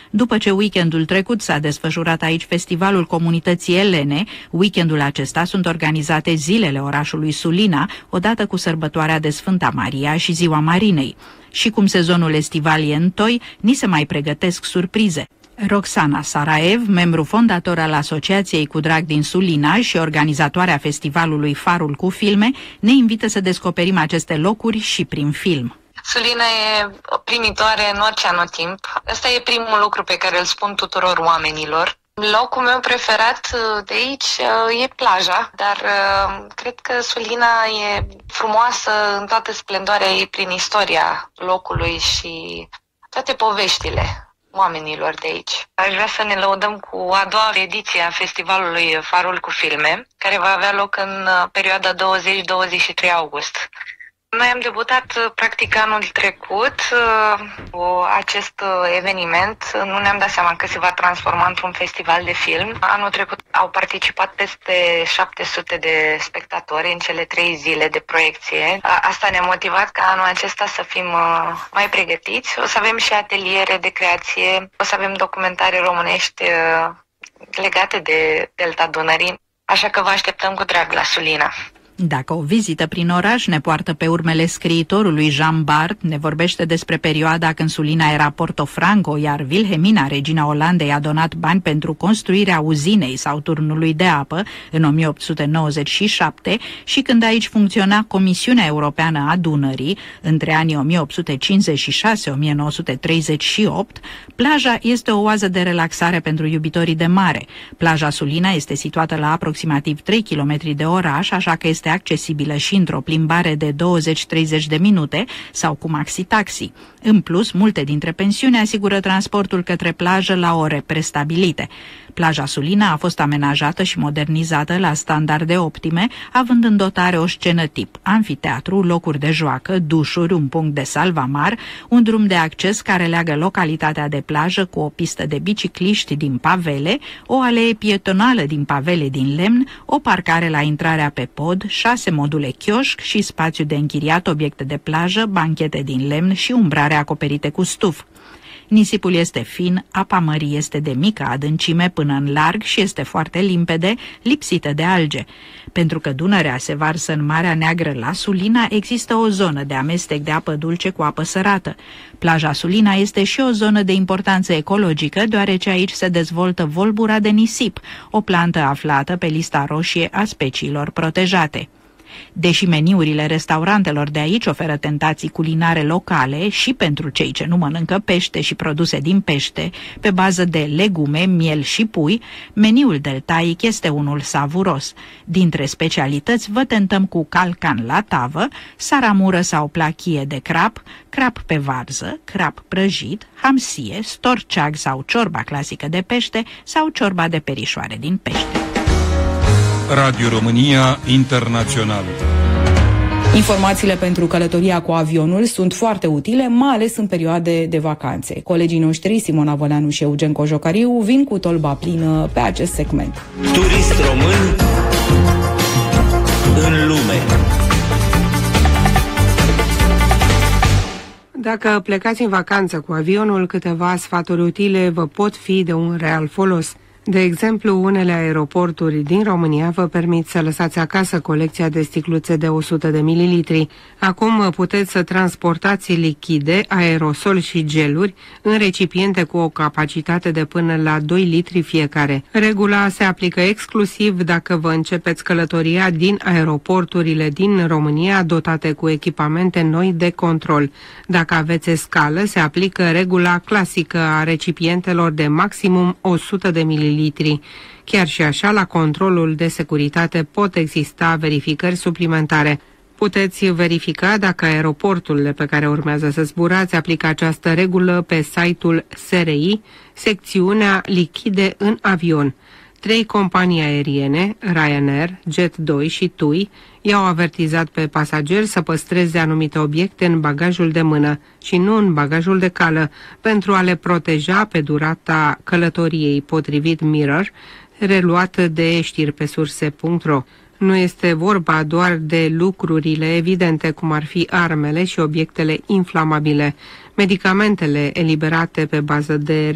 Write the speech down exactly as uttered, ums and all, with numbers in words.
După ce weekendul trecut s-a desfășurat aici Festivalul Comunității Elene, weekendul acesta sunt organizate zilele orașului Sulina, odată cu sărbătoarea de Sfânta Maria și Ziua Marinei. Și cum sezonul estival e întoi, ni se mai pregătesc surprize. Roxana Saraev, membru fondator al Asociației Cu Drag din Sulina și organizatoarea festivalului Farul cu Filme, ne invită să descoperim aceste locuri și prin film. Sulina e primitoare în orice anotimp. Ăsta e primul lucru pe care îl spun tuturor oamenilor. Locul meu preferat de aici e plaja, dar cred că Sulina e frumoasă în toată splendoarea ei prin istoria locului și toate poveștile oamenilor de aici. Aș vrea să ne lăudăm cu a doua ediție a festivalului Farul cu Filme, care va avea loc în perioada douăzeci douăzeci și trei august. Noi am debutat practic anul trecut cu acest eveniment. Nu ne-am dat seama că se va transforma într-un festival de film. Anul trecut au participat peste șapte sute de spectatori în cele trei zile de proiecție. Asta ne-a motivat ca anul acesta să fim mai pregătiți. O să avem și ateliere de creație, o să avem documentare românești legate de Delta Dunării, așa că vă așteptăm cu drag la Sulina. Dacă o vizită prin oraș ne poartă pe urmele scriitorului Jean Bart, ne vorbește despre perioada când Sulina era Portofranco, iar Wilhelmina, regina Olandei, a donat bani pentru construirea uzinei sau turnului de apă în o mie opt sute nouăzeci și șapte și când aici funcționa Comisiunea Europeană a Dunării între anii o mie opt sute cincizeci și șase - o mie nouă sute treizeci și opt, plaja este o oază de relaxare pentru iubitorii de mare. Plaja Sulina este situată la aproximativ trei kilometri de oraș, așa că este accesibilă și într-o plimbare de douăzeci - treizeci de minute sau cu maxi-taxi. În plus, multe dintre pensiuni asigură transportul către plajă la ore prestabilite. Plaja Sulina a fost amenajată și modernizată la standarde optime, având în dotare o scenă tip, anfiteatru, locuri de joacă, dușuri, un punct de salvamar, un drum de acces care leagă localitatea de plajă cu o pistă de bicicliști din pavele, o alee pietonală din pavele din lemn, o parcare la intrarea pe pod, șase module chioșc și spațiu de închiriat obiecte de plajă, banchete din lemn și umbrare acoperite cu stuf. Nisipul este fin, apa mării este de mică adâncime până în larg și este foarte limpede, lipsită de alge. Pentru că Dunărea se varsă în Marea Neagră la Sulina, există o zonă de amestec de apă dulce cu apă sărată. Plaja Sulina este și o zonă de importanță ecologică, deoarece aici se dezvoltă volbura de nisip, o plantă aflată pe lista roșie a speciilor protejate. Deși meniurile restaurantelor de aici oferă tentații culinare locale și pentru cei ce nu mănâncă pește și produse din pește, pe bază de legume, miel și pui, meniul deltaic este unul savuros. Dintre specialități vă tentăm cu calcan la tavă, saramură sau plachie de crap, crap pe varză, crap prăjit, hamsie, storceag sau ciorba clasică de pește sau ciorba de perișoare din pește. Radio România Internațională. Informațiile pentru călătoria cu avionul sunt foarte utile, mai ales în perioade de vacanțe. Colegii noștri, Simona Văleanu și Eugen Cojocariu, vin cu tolba plină pe acest segment. Turist român în lume. Dacă plecați în vacanță cu avionul, câteva sfaturi utile vă pot fi de un real folos. De exemplu, unele aeroporturi din România vă permit să lăsați acasă colecția de sticluțe de o sută de mililitri. Acum puteți să transportați lichide, aerosol și geluri în recipiente cu o capacitate de până la doi litri fiecare. Regula se aplică exclusiv dacă vă începeți călătoria din aeroporturile din România dotate cu echipamente noi de control. Dacă aveți escală, se aplică regula clasică a recipientelor de maximum o sută de mililitri. Chiar și așa, la controlul de securitate pot exista verificări suplimentare. Puteți verifica dacă aeroporturile pe care urmează să zburați aplică această regulă pe site-ul S R I, secțiunea Lichide în avion. Trei companii aeriene, Ryanair, Jet doi și T U I, i-au avertizat pe pasageri să păstreze anumite obiecte în bagajul de mână și nu în bagajul de cală, pentru a le proteja pe durata călătoriei, potrivit Mirror, reluat de știri pe surse punct ro. Nu este vorba doar de lucrurile evidente, cum ar fi armele și obiectele inflamabile. Medicamentele eliberate pe bază de